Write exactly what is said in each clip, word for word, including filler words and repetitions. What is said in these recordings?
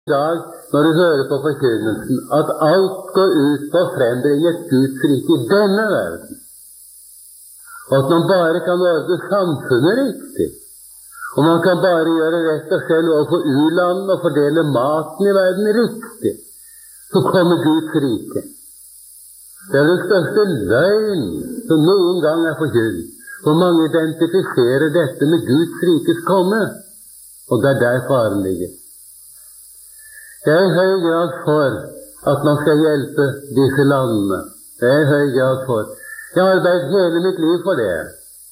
I dag, når du hører på forkynnelsen, at alt går ut på å frembringe et Guds rike i denne verden. Og at man bare kan ordne samfunnet riktig. Og man kan bare gjøre rett og slett overfor u-landene og fordele maten i verden riktig. Så kommer Guds rike. Det er den største løgn som noen gang er forkynt. For mange identifiserer dette med Guds rikes komme. Og det er der faren ligger. Jeg er i høy grad for at man skal hjelpe disse landene. Jeg er i høy grad for. Jeg har arbeidet hele mitt liv for det.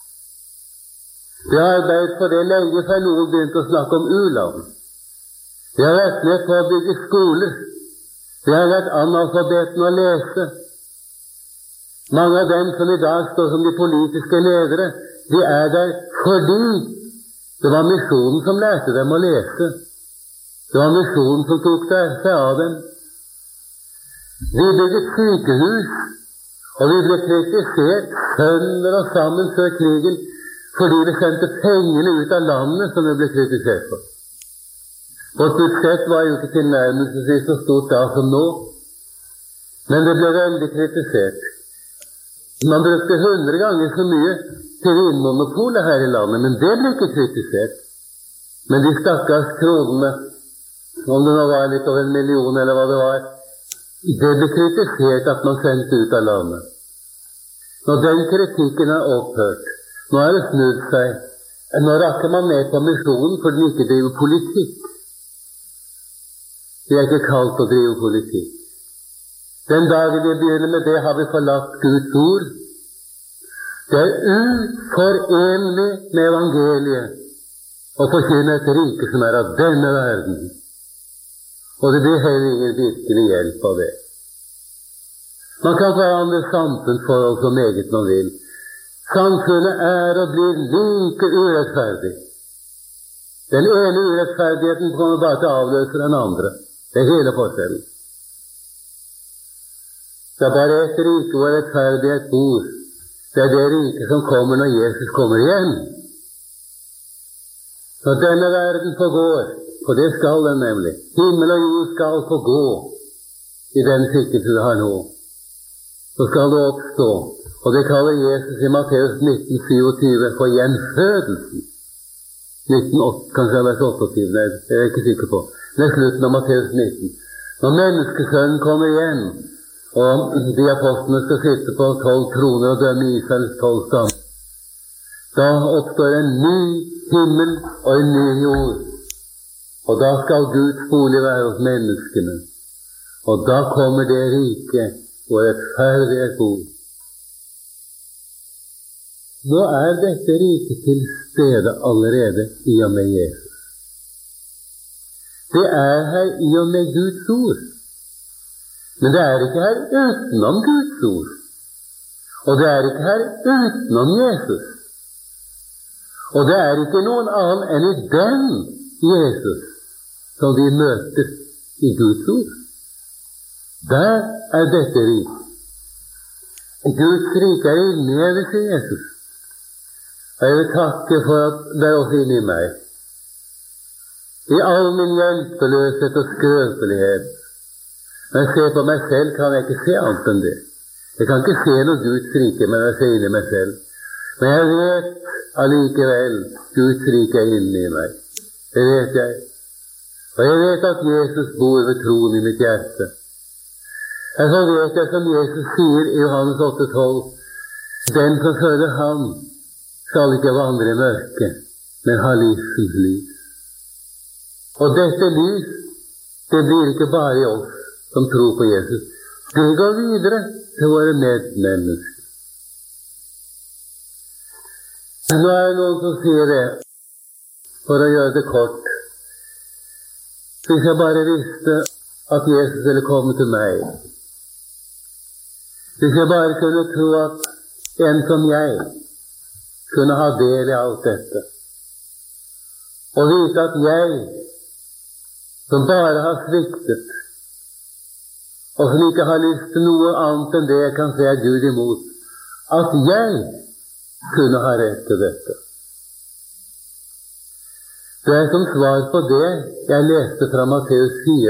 Jeg har arbeidet for det lenge før noen begynte å snakke om u-land. Jeg har vært med på å bygge skoler. Jeg har lært analfabeten å lese. Mange av dem som i dag står som de politiske ledere, de er der fordi det var misjonen som lærte dem å lese. Det var misjonen som tok seg av dem. Vi bygget sykehus, og vi ble kritisert sønder og sammen før krigen, fordi vi sendte pengene ut av landet som vi ble kritisert for. Vårt budsjett var jo ikke tilnærmelsesvis så stort da som nå, men det ble veldig kritisert. Man brukte hundre ganger så mye til vinmonopolet her i landet, men det ble ikke kritisert. Men de stakkars kronene, om det nå var litt over en million eller hva det var, det ble kritisert at man sendte ut av landet. Når den kritikken er opphørt, nå er det snudd seg, nå rakker man ned på misjonen for den ikke driver politikk. De er ikke kalt å drive politikk. Den dagen vi begynner med det, har vi forlatt Guds ord. Det er uforenlig med evangeliet å forkynne et rike som er av denne verden. Og det blir heller ingen virkelig hjelp av det. Man kan forandre samfunnsforhold så meget man vil. Samfunnet er og blir like urettferdig. Den ene urettferdigheten kommer bare til å avløse den andre. Det er hele forskjellen. Det er bare et rike hvor rettferdighet bor. Det er det rike som kommer når Jesus kommer igjen. Så denne verden forgår. For det skal den nemlig. Himmel og jord skal få gå i den skikkelse det har nå. Så skal det oppstå. Og det kaller Jesus i Matteus nitten syttisju for gjenfødelsen. nitten, kanskje vers tjueåtte, nei, jeg er ikke sikker på. Det er slutten av Matteus nitten. Når menneskesønnen kommer igjen, og de apostlene skal sitte på tolv troner og dømme Israels tolv stammer, da oppstår en ny himmel og en ny jord. Og da skal Guds bolig være hos menneskene. Og da kommer det rike hvor rettferdighet bor. Nå er dette rike til stede allerede i og med Jesus. Det er her i og med Guds ord. Men det er ikke her utenom Guds ord. Og det er ikke her utenom Jesus. Og det er ikke noen annen enn i den Jesus som vi møter i Guds ord. Der er dette rik. Guds rik er innlevet i Jesus. Og jeg vil takke for at det er også inni meg. I all min hjelpeløshet og skrøpelighet. Når jeg ser på meg selv, kan jeg ikke se annet enn det. Jeg kan ikke se noe Guds rike, men jeg ser inni meg selv. Men jeg vet allikevel Guds rike er inni meg. Det vet jeg. Og jeg vet at Jesus bor ved troen i mitt hjerte. Jeg så vet jeg som Jesus sier i Johannes åtte tolv, den som følger ham skal ikke vandre i mørket, men ha livsens lys. Og dette lys, det blir ikke bare i oss som tror på Jesus. Det går videre til våre medmennesker. Nå er det noen som sier det, for å gjøre det kort. Hvis jeg bare visste at Jesus ville komme til meg. Hvis jeg bare kunne tro at en som jeg kunne ha del i alt dette. Og vite at jeg, som bare har sviktet, og som ikke har lyst til noe annet enn det jeg kan se er Gud imot, at jeg kunne ha rett til dette. Det er som svar på det jeg leste fra Matteus fire.